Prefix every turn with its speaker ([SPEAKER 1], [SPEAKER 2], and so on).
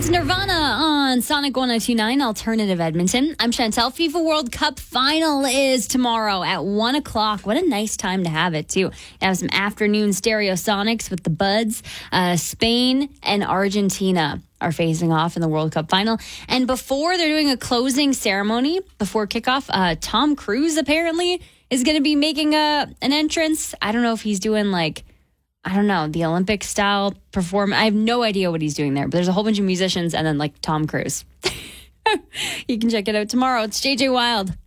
[SPEAKER 1] It's Nirvana on Sonic 102.9 Alternative Edmonton. I'm Chantel. FIFA World Cup final is tomorrow at 1 o'clock. What a nice time to have it, too. You have some afternoon Stereosonics with the Buds. Spain and Argentina are facing off in the World Cup final. And before they're doing a closing ceremony, before kickoff, Tom Cruise apparently is going to be making an entrance. I don't know if he's doing the Olympic style performance. I have no idea what he's doing there, but there's a whole bunch of musicians and then Tom Cruise. You can check it out tomorrow. It's JJ Wild.